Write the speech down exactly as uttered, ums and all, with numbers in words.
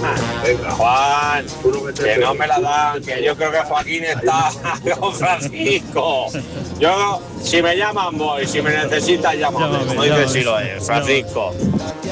Venga, Juan, que no me la dan, que yo creo que Joaquín está con Francisco. Yo, si me llaman, voy, si me necesitas, llámame, como dice Siloé, Francisco.